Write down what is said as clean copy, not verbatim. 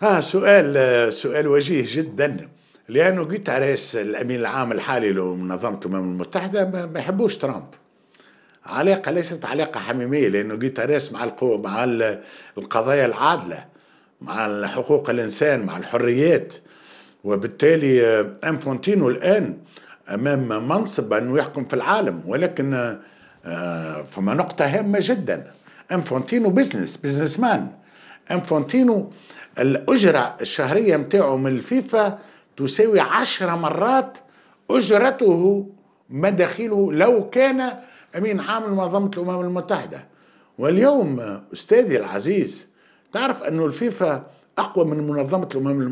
سؤال وجيه جدا. لأنه غيتاريس الأمين العام الحالي لمنظمة الأمم المتحدة ما يحبوش ترامب. علاقة ليست علاقة حميمية، لأنه غيتاريس مع القضايا العادلة، مع حقوق الإنسان، مع الحريات. وبالتالي أنفونتينو الآن أمام منصب أنه يحكم في العالم، ولكن فما نقطة هامة جدا. أنفونتينو بزنس مان. أنفونتينو الأجرة الشهرية متاعه من الفيفا تساوي 10 مرات أجرته مداخيله لو كان أمين عام لمنظمة الأمم المتحدة. واليوم أستاذي العزيز، تعرف أنه الفيفا أقوى من منظمة الأمم المتحدة.